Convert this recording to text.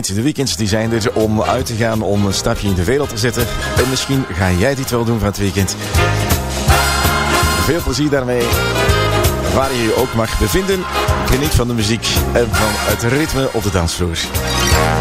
weekend. De weekends die zijn er om uit te gaan, om een stapje in de wereld te zetten. En misschien ga jij dit wel doen van het weekend. Veel plezier daarmee. Waar je je ook mag bevinden. Geniet van de muziek en van het ritme op de dansvloer.